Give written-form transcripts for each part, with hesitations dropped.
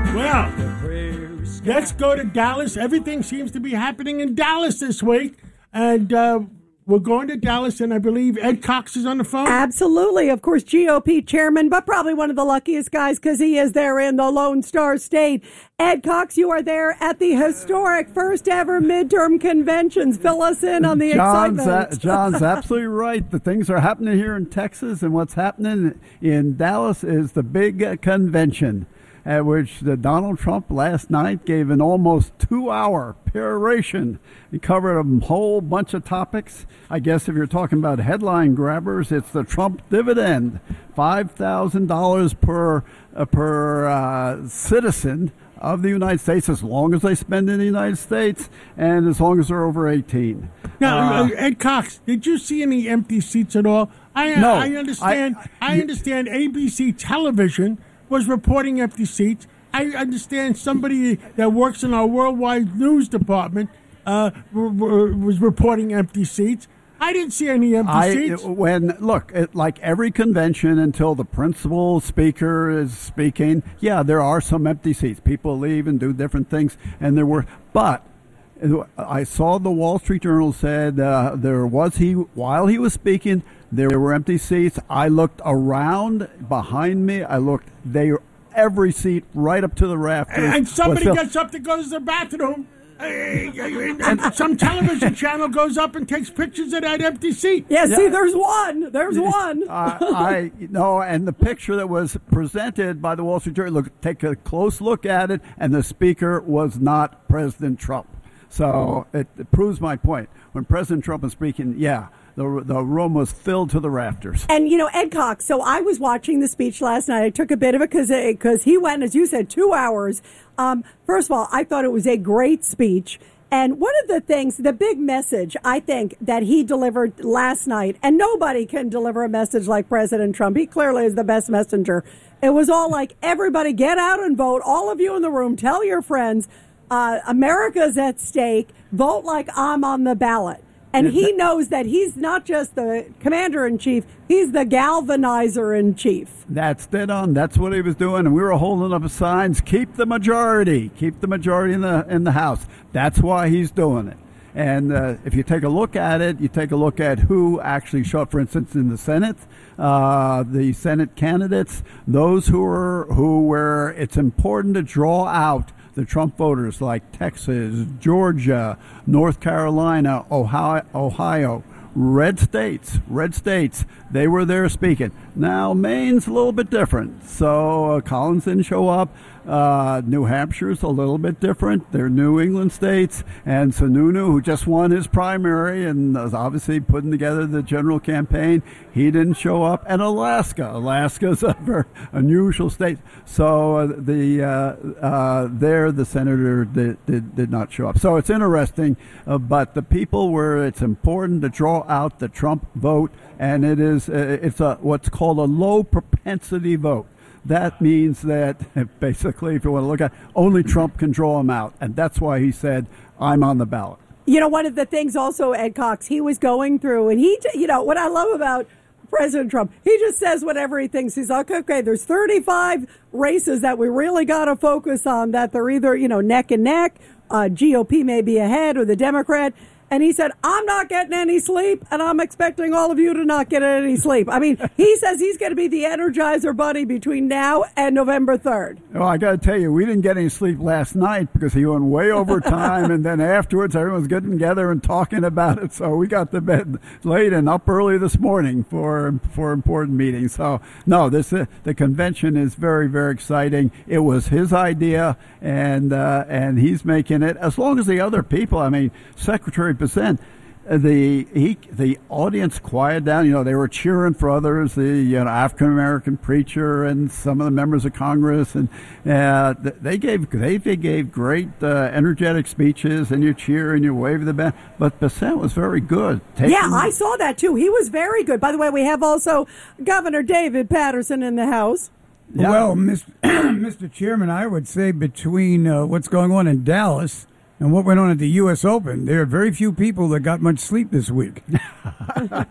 Well, let's go to Dallas. Everything seems to be happening in Dallas this week. And we're going to Dallas, and I believe Ed Cox is on the phone. Absolutely. Of course, GOP chairman, but probably one of the luckiest guys because he is there in the Lone Star State. Ed Cox, you are there at the historic first ever midterm conventions. Fill us in on the excitement. John's absolutely right. The things are happening here in Texas, and what's happening in Dallas is the big convention, at which Donald Trump last night gave an almost 2-hour peroration. He covered a whole bunch of topics. I guess if you're talking about headline grabbers, it's the Trump dividend, $5,000 per citizen of the United States, as long as they spend in the United States and as long as they're over 18. Now, Ed Cox, did you see any empty seats at all? No. I understand ABC television was reporting empty seats. I understand somebody that works in our worldwide news department was reporting empty seats. I didn't see any empty seats. Like every convention until the principal speaker is speaking, yeah, there are some empty seats. People leave and do different things, and there were. But I saw the Wall Street Journal said while he was speaking, there were empty seats. I looked around behind me. Every seat right up to the rafters. And somebody gets up to go to the bathroom. And some television channel goes up and takes pictures of that empty seat. Yeah, see, there's one. There's one. And the picture that was presented by the Wall Street Journal, take a close look at it, and the speaker was not President Trump. So it proves my point. When President Trump is speaking, the room was filled to the rafters. And, Ed Cox, so I was watching the speech last night. I took a bit of it because he went, as you said, 2 hours. First of all, I thought it was a great speech. And one of the things, the big message, I think, that he delivered last night, and nobody can deliver a message like President Trump. He clearly is the best messenger. It was all like, everybody get out and vote. All of you in the room, tell your friends, America's at stake. Vote like I'm on the ballot. And he knows that he's not just the commander-in-chief, he's the galvanizer-in-chief. That's dead on. That's what he was doing. And we were holding up signs, keep the majority in the House. That's why he's doing it. And if you take a look at it, you take a look at who actually showed up, for instance, in the Senate, the Senate candidates, those who were it's important to draw out the Trump voters like Texas, Georgia, North Carolina, Ohio, red states, they were there speaking. Now, Maine's a little bit different. So Collins didn't show up. New Hampshire's a little bit different. They're New England states. And Sununu, who just won his primary and was obviously putting together the general campaign, he didn't show up. And Alaska's a very unusual state. So the senator did not show up. So it's interesting. But the people where it's important to draw out the Trump vote, and it's what's called a low propensity vote. That means that basically, if you want to look at, only Trump can draw them out. And that's why he said, I'm on the ballot. One of the things also, Ed Cox, he was going through, and what I love about President Trump, he just says whatever he thinks. He's like, okay, there's 35 races that we really got to focus on, that they're either, neck and neck, GOP may be ahead, or the Democrat. And he said, I'm not getting any sleep, and I'm expecting all of you to not get any sleep. I mean, he says he's going to be the Energizer Bunny between now and November 3rd. Well, I got to tell you, we didn't get any sleep last night because he went way over time, and then afterwards everyone was getting together and talking about it. So we got to bed late and up early this morning for important meetings. So, no, the convention is very, very exciting. It was his idea, and he's making it, as long as the other people, I mean, Secretary Percent, the audience quieted down. They were cheering for others, the African American preacher and some of the members of Congress, and they gave great energetic speeches, and you cheer and you wave the band. But Percent was very good. I saw that too. He was very good. By the way, we have also Governor David Paterson in the House. Yeah. Well, Mr. Chairman, I would say between what's going on in Dallas and what went on at the U.S. Open, there are very few people that got much sleep this week. I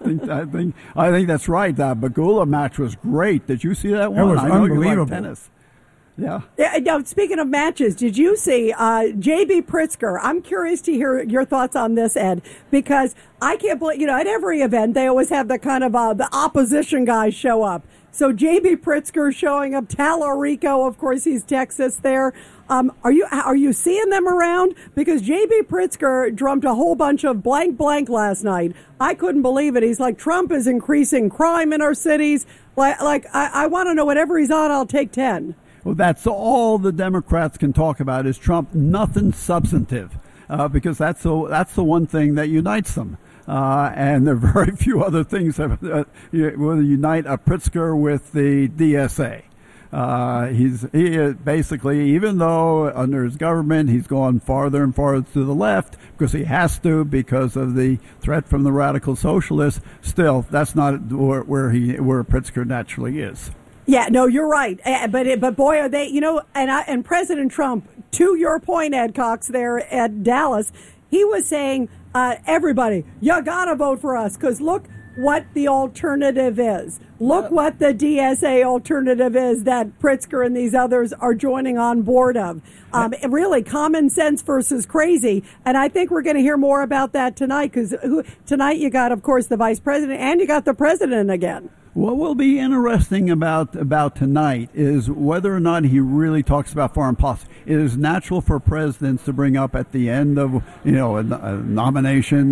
think that's right. That Bagula match was great. Did you see that one? That was unbelievable. Tennis. Yeah. Now, speaking of matches, did you see J.B. Pritzker? I'm curious to hear your thoughts on this, Ed, because I can't believe, at every event, they always have the kind of the opposition guys show up. So J.B. Pritzker showing up, Tallarico, of course, he's Texas there. Are you seeing them around? Because J.B. Pritzker drummed a whole bunch of blank last night. I couldn't believe it. He's like, Trump is increasing crime in our cities. I want to know whatever he's on, I'll take 10. Well, that's all the Democrats can talk about is Trump, nothing substantive, because that's the one thing that unites them. And there are very few other things that will unite a Pritzker with the DSA. He is basically, even though under his government he's gone farther and farther to the left because he has to because of the threat from the radical socialists, still that's not where Pritzker naturally is. Yeah, no, you're right. But boy, are they, and President Trump, to your point, Ed Cox, there at Dallas, he was saying, everybody, you got to vote for us because look what the alternative is. Look what the DSA alternative is that Pritzker and these others are joining on board of. Really, common sense versus crazy. And I think we're going to hear more about that tonight because tonight you got, of course, the vice president and you got the president again. What will be interesting about tonight is whether or not he really talks about foreign policy. It is natural for presidents to bring up at the end of a nomination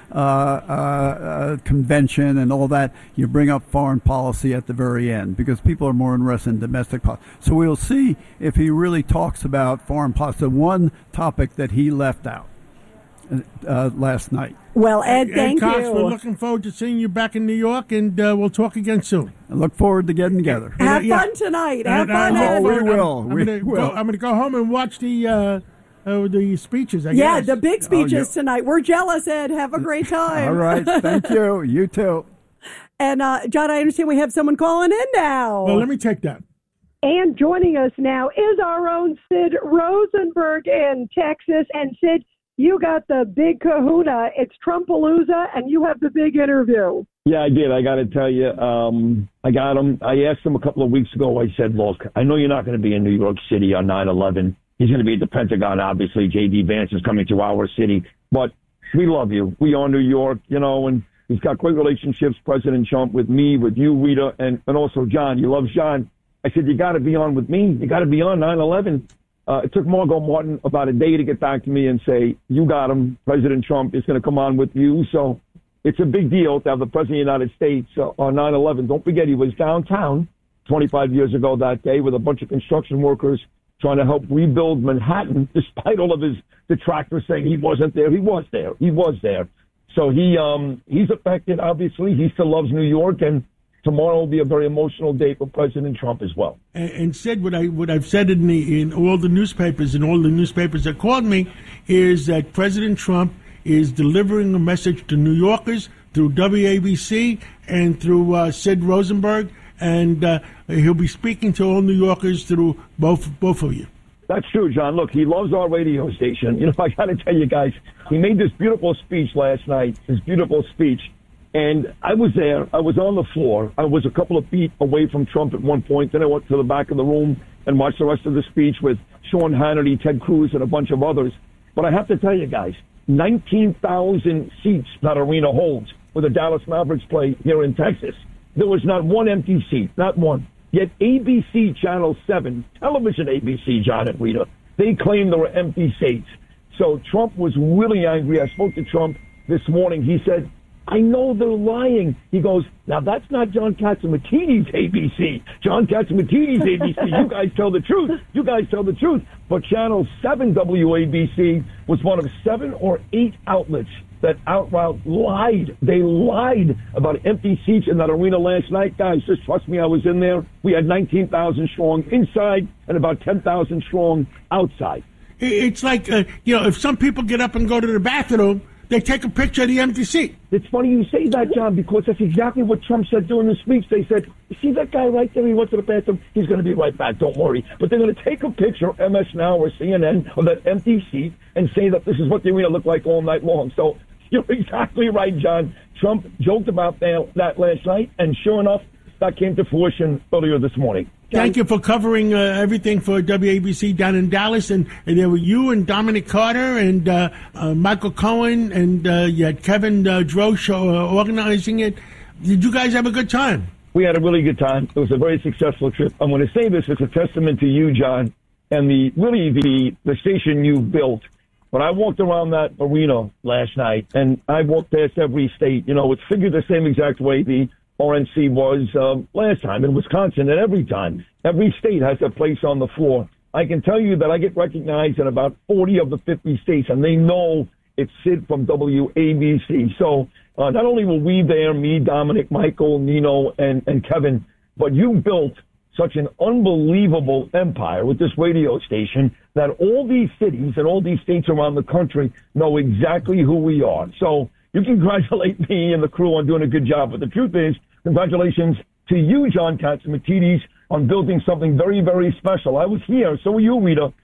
convention and all that. You bring up foreign policy at the very end because people are more interested in domestic policy. So we'll see if he really talks about foreign policy. The one topic that he left out last night. Well, Ed, thank Cox, you. We're looking forward to seeing you back in New York, and we'll talk again soon. I look forward to getting together. Have fun tonight. Have fun, Ed. We will. I'm going to go home and watch the speeches, I guess. Yeah, the big speeches tonight. We're jealous, Ed. Have a great time. All right. Thank you. You too. And, John, I understand we have someone calling in now. Well, let me take that. And joining us now is our own Sid Rosenberg in Texas. And, Sid, you got the big kahuna. It's Trumpalooza, and you have the big interview. Yeah, I did. I got to tell you, I got him. I asked him a couple of weeks ago. I said, look, I know you're not going to be in New York City on 9/11. He's going to be at the Pentagon, obviously. J.D. Vance is coming to our city. But we love you. We are New York, and he's got great relationships, President Trump, with me, with you, Rita, and also John. You love John. I said, you got to be on with me. You got to be on 9/11. It took Margot Martin about a day to get back to me and say, you got him. President Trump is going to come on with you. So it's a big deal to have the President of the United States on 9/11. Don't forget, he was downtown 25 years ago that day with a bunch of construction workers trying to help rebuild Manhattan, despite all of his detractors saying he wasn't there. He was there. He was there. So he's affected, obviously. He still loves New York, and tomorrow will be a very emotional day for President Trump as well. And said what I've said in all the newspapers and all the newspapers that called me is that President Trump is delivering a message to New Yorkers through WABC and through Sid Rosenberg, and he'll be speaking to all New Yorkers through both of you. That's true, John. Look, he loves our radio station. I got to tell you guys, he made this beautiful speech last night, his beautiful speech. And I was there. I was on the floor. I was a couple of feet away from Trump at one point. Then I went to the back of the room and watched the rest of the speech with Sean Hannity, Ted Cruz, and a bunch of others. But I have to tell you guys, 19,000 seats that arena holds where the Dallas Mavericks play here in Texas. There was not one empty seat, not one. Yet ABC Channel 7, television ABC, John and Rita, they claimed there were empty seats. So Trump was really angry. I spoke to Trump this morning. He said, I know they're lying. He goes, now that's not John Catsimatidis ABC. John Catsimatidis ABC. You guys tell the truth. You guys tell the truth. But Channel 7 WABC was one of 7 or 8 outlets that outright lied. They lied about empty seats in that arena last night. Guys, just trust me, I was in there. We had 19,000 strong inside and about 10,000 strong outside. It's like, if some people get up and go to the bathroom, they take a picture of the empty seat. It's funny you say that, John, because that's exactly what Trump said during the speech. They said, you see that guy right there? He went to the bathroom. He's going to be right back. Don't worry. But they're going to take a picture, MS Now or CNN, of that empty seat and say that this is what the arena looked like all night long. So you're exactly right, John. Trump joked about that last night, and sure enough, that came to fruition earlier this morning. thank you for covering everything for WABC down in Dallas. And there were you and Dominic Carter and Michael Cohen, and you had Kevin Drosch organizing it. Did you guys have a good time? We had a really good time. It was a very successful trip. I'm going to say this as a testament to you, John, and the station you built. When I walked around that arena last night, and I walked past every state, it's figured the same exact way the RNC was last time in Wisconsin, and every time. Every state has a place on the floor. I can tell you that I get recognized in about 40 of the 50 states, and they know it's Sid from WABC. So not only were we there, me, Dominic, Michael, Nino, and Kevin, but you built such an unbelievable empire with this radio station that all these cities and all these states around the country know exactly who we are. So you congratulate me and the crew on doing a good job. But the truth is, congratulations to you, John Catsimatidis, on building something very, very special. I was here, so were you, Rita,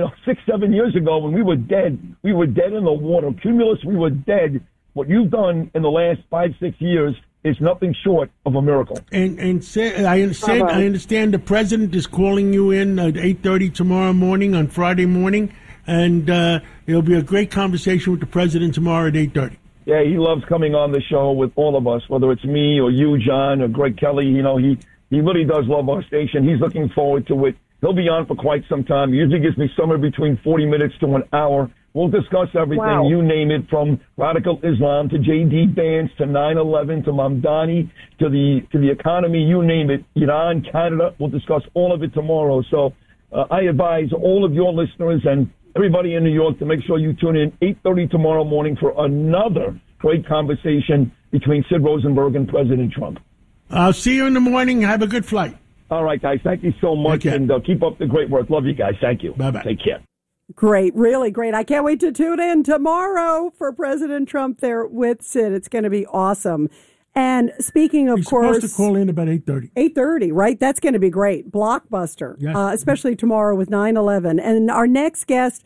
6-7 years ago when we were dead. We were dead in the water. Cumulus, we were dead. What you've done in the last 5-6 years is nothing short of a miracle. And Sid, I understand the president is calling you in at 8:30 tomorrow morning on Friday morning, and it'll be a great conversation with the president tomorrow at 8:30. Yeah, he loves coming on the show with all of us, whether it's me or you, John, or Greg Kelly. He really does love our station. He's looking forward to it. He'll be on for quite some time. He usually gives me somewhere between 40 minutes to an hour. We'll discuss everything. Wow. You name it, from radical Islam to J.D. Vance to 9/11 to Mamdani to the economy. You name it. Iran, Canada. We'll discuss all of it tomorrow. So I advise all of your listeners and everybody in New York to make sure you tune in 8:30 tomorrow morning for another great conversation between Sid Rosenberg and President Trump. I'll see you in the morning. Have a good flight. All right, guys. Thank you so much, and keep up the great work. Love you guys. Thank you. Bye-bye. Take care. Great, really great. I can't wait to tune in tomorrow for President Trump there with Sid. It's going to be awesome. And speaking of He's course, supposed to call in about 8:30. 8:30, right? That's going to be great. Blockbuster, Yes. Especially tomorrow with 9/11. And our next guest,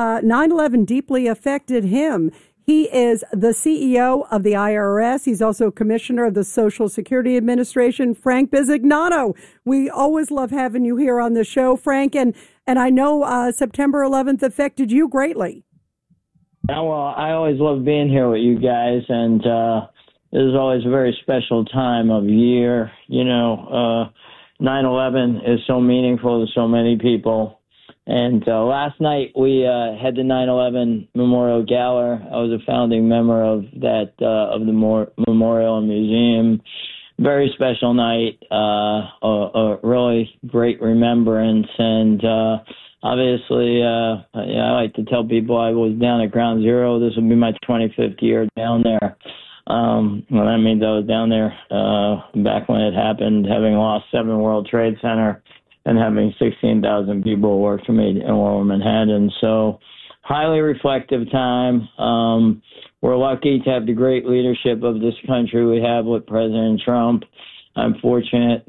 9/11 deeply affected him. He is the CEO of the IRS. He's also commissioner of the Social Security Administration, Frank Bisignano. We always love having you here on the show, Frank. And I know September 11th affected you greatly. Yeah, well, I always love being here with you guys, and this is always a very special time of year. 9/11 is so meaningful to so many people. And last night we had the 9/11 Memorial Gala. I was a founding member of that of the Memorial and Museum. Very special night, a really great remembrance, and obviously, I like to tell people I was down at Ground Zero. This will be my 25th year down there. Well, that means I was down there back when it happened, having lost 7 World Trade Center and having 16,000 people work for me in Lower Manhattan. So highly reflective time. We're lucky to have the great leadership of this country we have with President Trump. I'm fortunate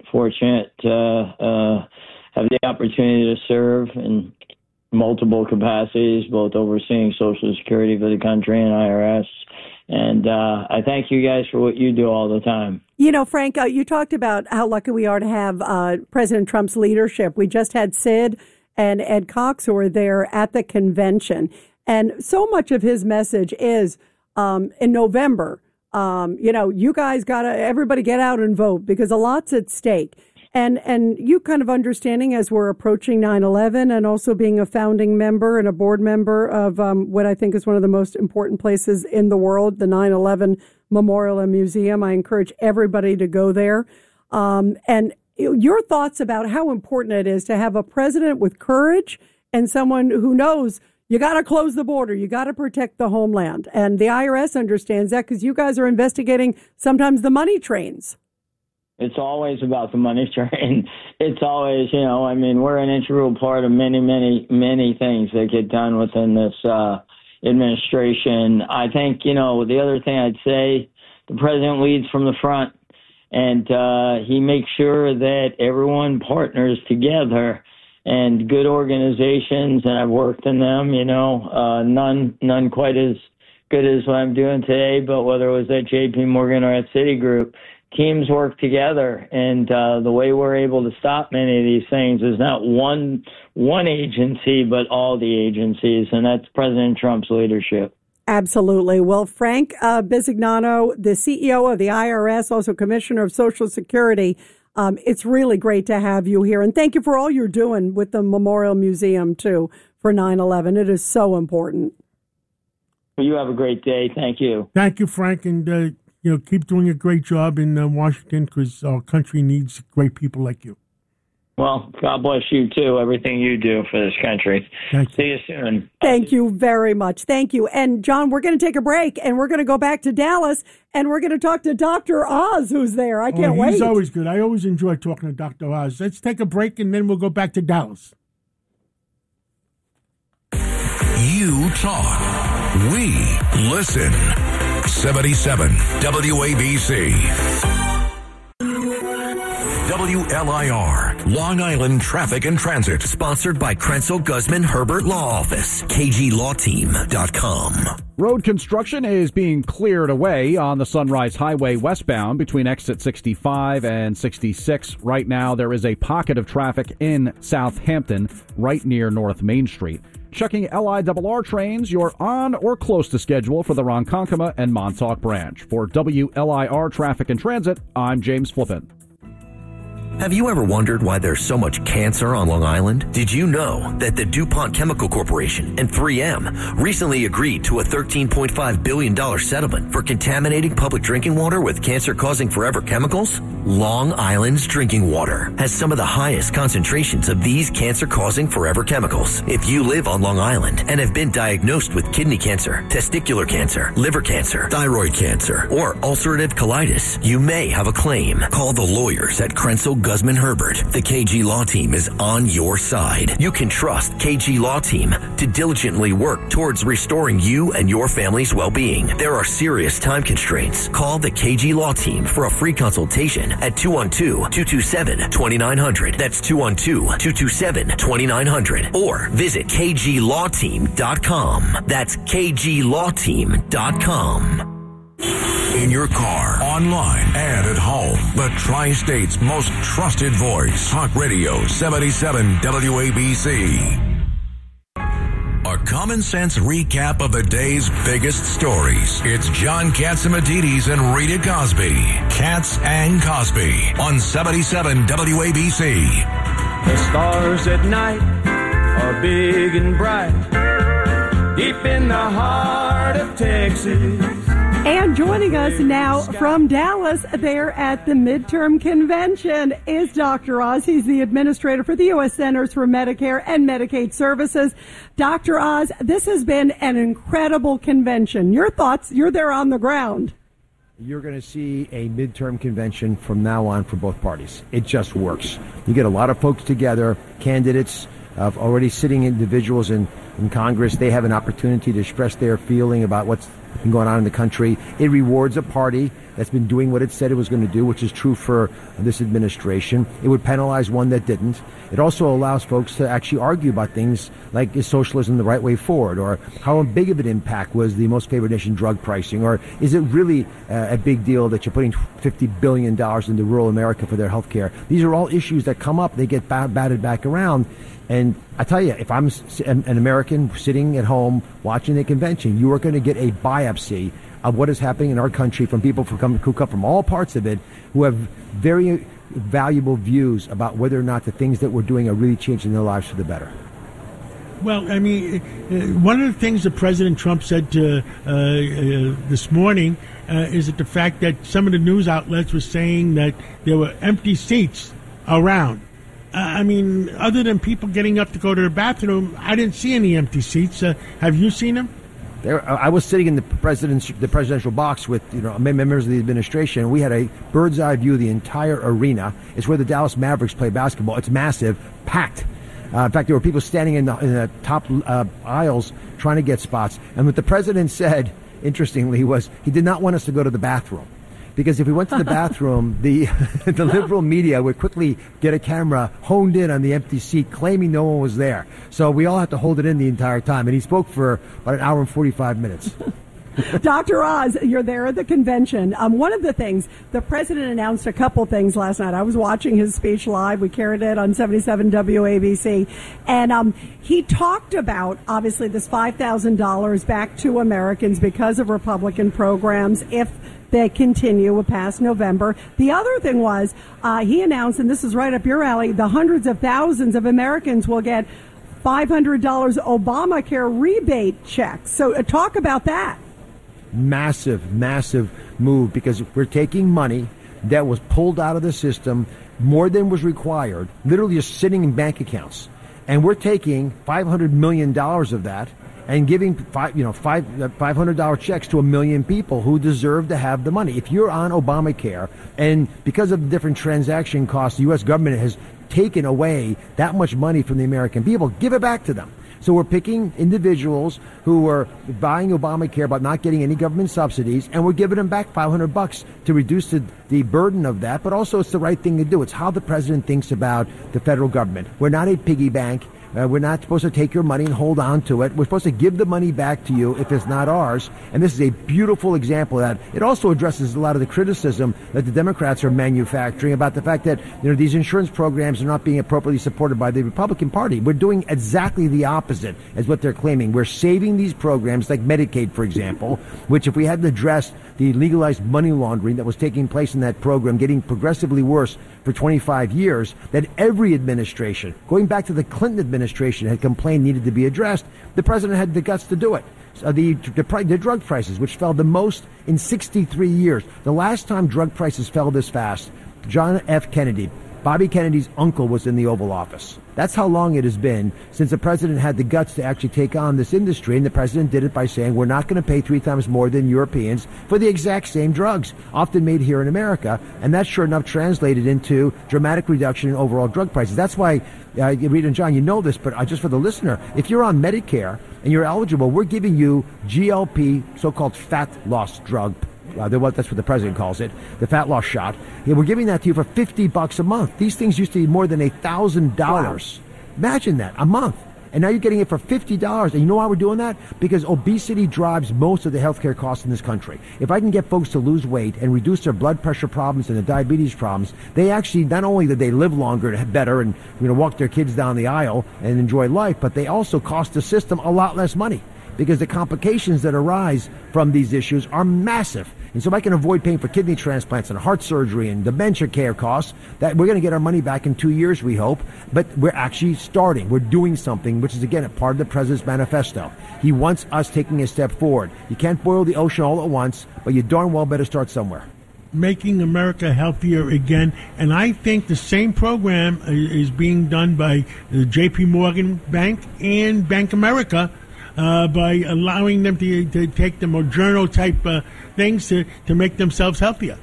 to have the opportunity to serve in multiple capacities, both overseeing Social Security for the country and IRS. And I thank you guys for what you do all the time. Frank, you talked about how lucky we are to have President Trump's leadership. We just had Sid and Ed Cox who were there at the convention. And so much of his message is in November, you guys everybody get out and vote because a lot's at stake. And you kind of understanding as we're approaching 9/11 and also being a founding member and a board member of what I think is one of the most important places in the world, the 9/11 Memorial and Museum. I encourage everybody to go there. And your thoughts about how important it is to have a president with courage and someone who knows you got to close the border. You got to protect the homeland. And the IRS understands that because you guys are investigating sometimes the money trains. It's always about the money train. It's always, we're an integral part of many, many, many things that get done within this administration. I think, the other thing I'd say, the president leads from the front, and he makes sure that everyone partners together, and good organizations, and I've worked in them, none quite as good as what I'm doing today, but whether it was at JP Morgan or at Citigroup, teams work together, and the way we're able to stop many of these things is not one agency, but all the agencies, and that's President Trump's leadership. Absolutely. Well, Frank Bisignano, the CEO of the IRS, also Commissioner of Social Security, it's really great to have you here. And thank you for all you're doing with the Memorial Museum, too, for 9/11. It is so important. Well, you have a great day. Thank you. Thank you, Frank. And, keep doing a great job in Washington, because our country needs great people like you. Well, God bless you, too, everything you do for this country. Thank you. See you soon. Thank you very much. Thank you. And, John, we're going to take a break, and we're going to go back to Dallas, and we're going to talk to Dr. Oz, who's there. I can't wait. He's always good. I always enjoy talking to Dr. Oz. Let's take a break, and then we'll go back to Dallas. You talk. We listen. 77 WABC. WLIR, Long Island Traffic and Transit. Sponsored by Krenzel Guzman Herbert Law Office. KGLawTeam.com. Road construction is being cleared away on the Sunrise Highway westbound between exit 65 and 66. Right now, there is a pocket of traffic in Southampton, right near North Main Street. Checking LIRR trains, you're on or close to schedule for the Ronkonkoma and Montauk branch. For WLIR Traffic and Transit, I'm James Flippin. Have you ever wondered why there's so much cancer on Long Island? Did you know that the DuPont Chemical Corporation and 3M recently agreed to a $13.5 billion settlement for contaminating public drinking water with cancer-causing forever chemicals? Long Island's drinking water has some of the highest concentrations of these cancer-causing forever chemicals. If you live on Long Island and have been diagnosed with kidney cancer, testicular cancer, liver cancer, thyroid cancer, or ulcerative colitis, you may have a claim. Call the lawyers at Krenzel Guzman Herbert. The KG Law Team is on your side. You can trust KG Law Team to diligently work towards restoring you and your family's well-being. There are serious time constraints. Call the KG Law Team for a free consultation at 212-227-2900. That's 212-227-2900. Or visit KGLawTeam.com. That's KGLawTeam.com. In your car, online, and at home. The Tri-State's most trusted voice. Talk Radio 77 WABC. A common sense recap of the day's biggest stories. It's John Catsimatidis and Rita Cosby. Katz and Cosby on 77 WABC. The stars at night are big and bright, deep in the heart of Texas. And joining us now from Dallas, there at the midterm convention, is Dr. Oz. He's the administrator for the U.S. Centers for Medicare and Medicaid Services. Dr. Oz, this has been an incredible convention. Your thoughts? You're there on the ground. You're going to see a midterm convention from now on for both parties. It just works. You get a lot of folks together, candidates, already sitting individuals in Congress. They have an opportunity to express their feeling about what's been going on in the country. It rewards a party that's been doing what it said it was going to do, which is true for this administration. It would penalize one that didn't. It also allows folks to actually argue about things like, is socialism the right way forward? Or how big of an impact was the most favored nation drug pricing? Or is it really a big deal that you're putting $50 billion into rural America for their health care? These are all issues that come up. They get batted back around. And I tell you, if I'm an American sitting at home watching the convention, you are going to get a biopsy of what is happening in our country from people who come from all parts of it, who have very valuable views about whether or not the things that we're doing are really changing their lives for the better. Well, I mean, one of the things that President Trump said this morning is that the fact that some of the news outlets were saying that there were empty seats around. I mean, other than people getting up to go to the bathroom, I didn't see any empty seats. Have you seen them? I was sitting in the presidential box with members of the administration, and we had a bird's eye view of the entire arena. It's where the Dallas Mavericks play basketball. It's massive, packed. In fact, there were people standing in the top aisles trying to get spots. And what the president said, interestingly, was he did not want us to go to the bathroom. Because if we went to the bathroom, the liberal media would quickly get a camera honed in on the empty seat, claiming no one was there. So we all had to hold it in the entire time. And he spoke for about an hour and 45 minutes. Dr. Oz, you're there at the convention. One of the things, the president announced a couple things last night. I was watching his speech live. We carried it on 77 WABC. And he talked about, obviously, this $5,000 back to Americans because of Republican programs if they continue past November. The other thing was he announced, and this is right up your alley, the hundreds of thousands of Americans will get $500 Obamacare rebate checks. So talk about that. Massive move, because we're taking money that was pulled out of the system more than was required, literally just sitting in bank accounts. And we're taking $500 million of that and giving $500 checks to 1 million people who deserve to have the money. If you're on Obamacare, and because of the different transaction costs, the U.S. government has taken away that much money from the American people, give it back to them. So we're picking individuals who are buying Obamacare but not getting any government subsidies, and we're giving them back $500 to reduce the burden of that. But also, it's the right thing to do. It's how the president thinks about the federal government. We're not a piggy bank. We're not supposed to take your money and hold on to it. We're supposed to give the money back to you if it's not ours. And this is a beautiful example of that. It also addresses a lot of the criticism that the Democrats are manufacturing about the fact that these insurance programs are not being appropriately supported by the Republican Party. We're doing exactly the opposite as what they're claiming. We're saving these programs like Medicaid, for example, which if we hadn't addressed the legalized money laundering that was taking place in that program, getting progressively worse for 25 years, that every administration, going back to the Clinton administration, had complained needed to be addressed. The president had the guts to do it. The drug prices, which fell the most in 63 years. The last time drug prices fell this fast, John F. Kennedy, Bobby Kennedy's uncle, was in the Oval Office. That's how long it has been since the president had the guts to actually take on this industry, and the president did it by saying we're not going to pay 3 times more than Europeans for the exact same drugs, often made here in America, and that sure enough translated into dramatic reduction in overall drug prices. That's why, Rita and John, you know this, but just for the listener, if you're on Medicare and you're eligible, we're giving you GLP, so-called fat loss drug. That's what the president calls it, the fat loss shot. Yeah, we're giving that to you for $50 a month. These things used to be more than $1,000. Wow. Imagine that, a month. And now you're getting it for $50. And you know why we're doing that? Because obesity drives most of the healthcare costs in this country. If I can get folks to lose weight and reduce their blood pressure problems and their diabetes problems, they actually, not only that they live longer and better and walk their kids down the aisle and enjoy life, but they also cost the system a lot less money, because the complications that arise from these issues are massive. And so if I can avoid paying for kidney transplants and heart surgery and dementia care costs, that we're going to get our money back in 2 years, we hope. But we're actually starting. We're doing something, which is, again, a part of the president's manifesto. He wants us taking a step forward. You can't boil the ocean all at once, but you darn well better start somewhere. Making America healthier again. And I think the same program is being done by the J.P. Morgan Bank and Bank America, by allowing them to take the Moderna type things to make themselves healthier.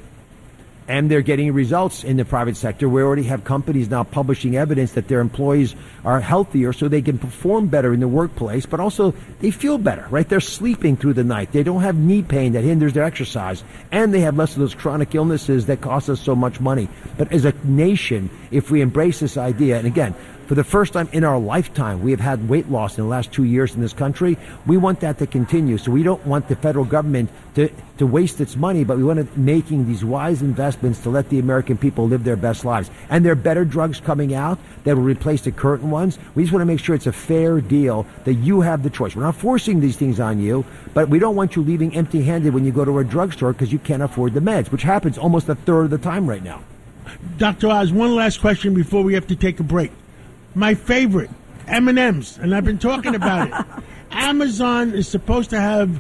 And they're getting results in the private sector. We already have companies now publishing evidence that their employees are healthier so they can perform better in the workplace, but also they feel better, right? They're sleeping through the night. They don't have knee pain that hinders their exercise, and they have less of those chronic illnesses that cost us so much money. But as a nation, if we embrace this idea, and again, for the first time in our lifetime, we have had weight loss in the last 2 years in this country. We want that to continue. So we don't want the federal government to waste its money, but we want to making these wise investments to let the American people live their best lives. And there are better drugs coming out that will replace the current ones. We just want to make sure it's a fair deal, that you have the choice. We're not forcing these things on you, but we don't want you leaving empty-handed when you go to a drugstore because you can't afford the meds, which happens almost a third of the time right now. Dr. Oz, one last question before we have to take a break. My favorite, M&M's, and I've been talking about it. Amazon is supposed to have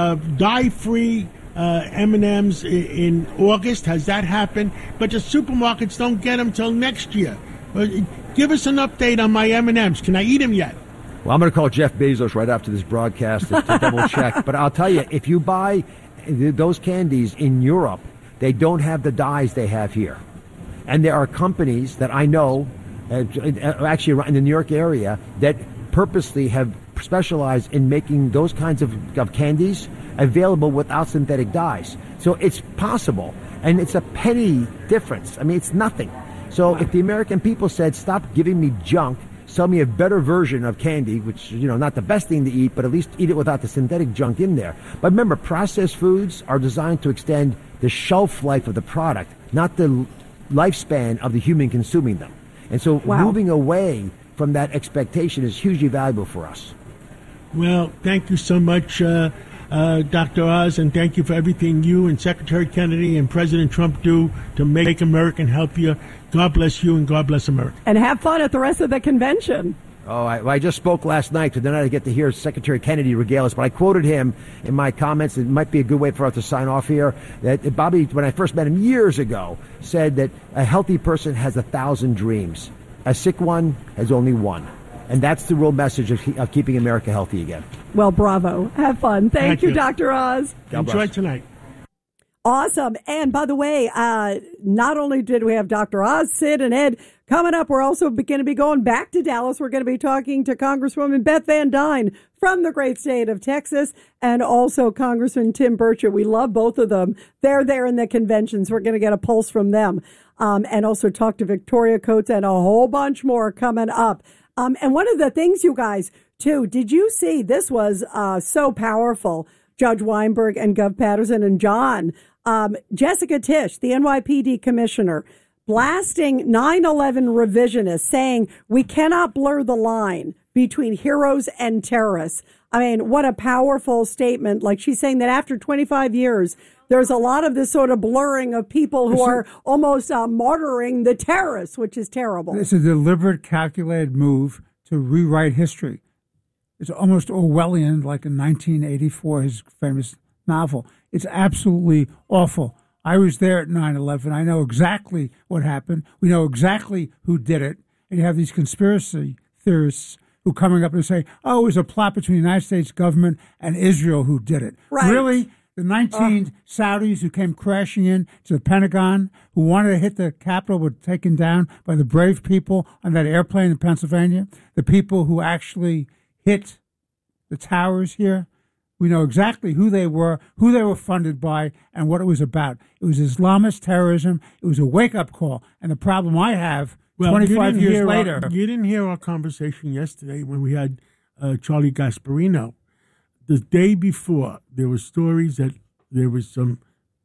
dye-free M&M's in August. Has that happened? But the supermarkets don't get them till next year. Give us an update on my M&M's. Can I eat them yet? Well, I'm going to call Jeff Bezos right after this broadcast to double check. But I'll tell you, if you buy those candies in Europe, they don't have the dyes they have here. And there are companies that I know, actually in the New York area, that purposely have specialized in making those kinds of candies available without synthetic dyes. So it's possible, and it's a penny difference. I mean, it's nothing. So if the American people said, stop giving me junk, Sell me a better version of candy, which, not the best thing to eat, but at least eat it without the synthetic junk in there. But remember, processed foods are designed to extend the shelf life of the product, not the lifespan of the human consuming them. And so moving away from that expectation is hugely valuable for us. Well, thank you so much, Dr. Oz, and thank you for everything you and Secretary Kennedy and President Trump do to make America healthier. God bless you and God bless America. And have fun at the rest of the convention. Oh, I just spoke last night, so then I get to hear Secretary Kennedy regale us, but I quoted him in my comments. It might be a good way for us to sign off here. That Bobby, when I first met him years ago, said that a healthy person has 1,000 dreams. A sick one has only one. And that's the real message of keeping America healthy again. Well, bravo. Have fun. Thank you, Dr. Oz. Enjoy tonight. Awesome. And by the way, not only did we have Dr. Oz, Sid, and Ed coming up, we're also going to be going back to Dallas. We're going to be talking to Congresswoman Beth Van Duyne from the great state of Texas, and also Congressman Tim Burchett. We love both of them. They're there in the conventions. We're going to get a pulse from them, and also talk to Victoria Coates and a whole bunch more coming up. And one of the things, you guys, too, did you see, this was so powerful, Judge Weinberg and Gov. Patterson and John, Jessica Tisch, the NYPD commissioner, blasting 9/11 revisionists, saying we cannot blur the line between heroes and terrorists. I mean, what a powerful statement. Like, she's saying that after 25 years, there's a lot of this sort of blurring of people who are almost martyring the terrorists, which is terrible. It's a deliberate, calculated move to rewrite history. It's almost Orwellian, like in 1984, his famous novel. It's absolutely awful. I was there at 9/11. I know exactly what happened. We know exactly who did it. And you have these conspiracy theorists who coming up and say, oh, it was a plot between the United States government and Israel who did it. Right. Really? The 19 Saudis who came crashing in to the Pentagon, who wanted to hit the Capitol, were taken down by the brave people on that airplane in Pennsylvania. The people who actually hit the towers here. We know exactly who they were funded by, and what it was about. It was Islamist terrorism. It was a wake-up call. And the problem I have, 25 years later... You didn't hear our conversation yesterday when we had Charlie Gasparino. The day before, there were stories that there was some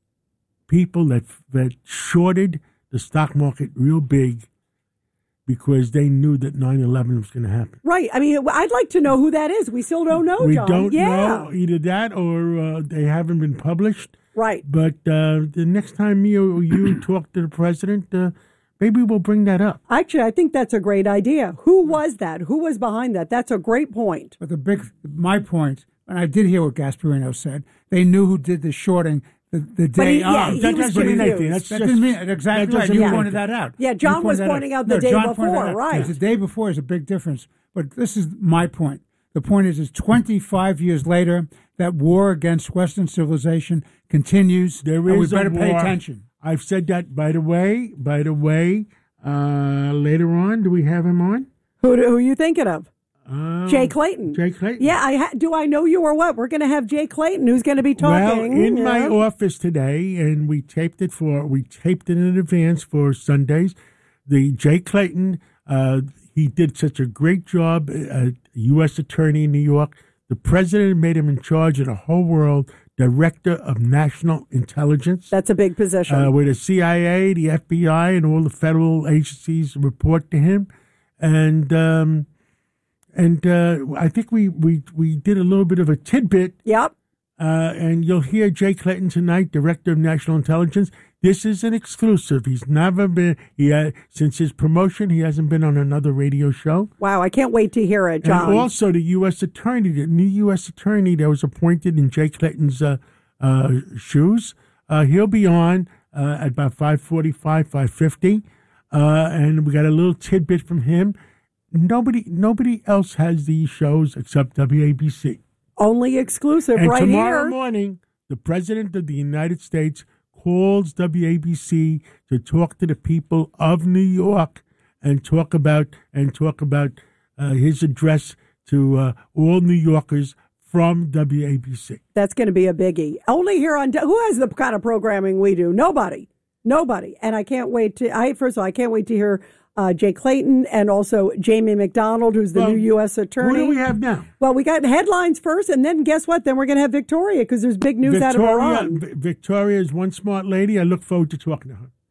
people that shorted the stock market real big because they knew that 9/11 was going to happen. Right. I mean, I'd like to know who that is. We still don't know, we John. Don't know either that or they haven't been published. Right. But the next time you talk to the president, maybe we'll bring that up. Actually, I think that's a great idea. Who was that? Who was behind that? That's a great point. But my point, and I did hear what Gasparino said, they knew who did the shorting the day of. That doesn't mean anything. That doesn't mean exactly right. You pointed that out. Yeah, John was pointing out the day before, right? The day before is a big difference. But this is my point. The point is 25 years later, that war against Western civilization continues. There is and we better a war. Pay attention. I've said that, by the way, later on. Do we have him on? Who are you thinking of? Jay Clayton. Jay Clayton. Yeah, do I know you or what? We're going to have Jay Clayton, who's going to be talking. Well, in my office today, and we taped it in advance for Sundays. The Jay Clayton, he did such a great job, U.S. Attorney in New York. The president made him in charge of the whole world, Director of National Intelligence. That's a big position. Where the CIA, the FBI, and all the federal agencies report to him. And I think we did a little bit of a tidbit. Yep. And you'll hear Jay Clayton tonight, Director of National Intelligence. This is an exclusive. He's never been, since his promotion, he hasn't been on another radio show. Wow, I can't wait to hear it, John. And also the U.S. Attorney, the new U.S. Attorney that was appointed in Jay Clayton's shoes, he'll be on at about 5:45, 5:50. And we got a little tidbit from him. Nobody else has these shows except WABC. Only exclusive and right here. And tomorrow morning, the President of the United States calls WABC to talk to the people of New York and talk about his address to all New Yorkers from WABC. That's going to be a biggie. Only here on who has the kind of programming we do? Nobody. And I can't wait to. First of all, I can't wait to hear Jay Clayton, and also Jamie McDonald, who's the new U.S. attorney. Who do we have now? Well, we got headlines first, and then guess what? Then we're going to have Victoria, because there's big news out of Iran. Victoria is one smart lady. I look forward to talking to her.